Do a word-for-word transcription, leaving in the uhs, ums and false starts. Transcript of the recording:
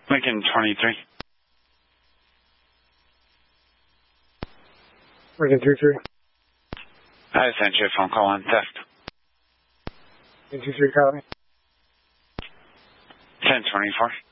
Lincoln twenty-three. Lincoln two three. I sent you a phone call on theft. Lincoln two three, copy. ten twenty-four.